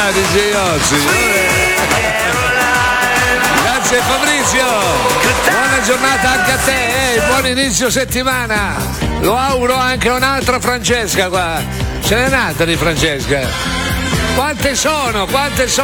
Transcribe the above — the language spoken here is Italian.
DJ Ozzy. Grazie Fabrizio, buona giornata anche a te, buon inizio settimana. Lo auguro anche a un'altra Francesca qua. Ce n'è un'altra di Francesca. Quante sono?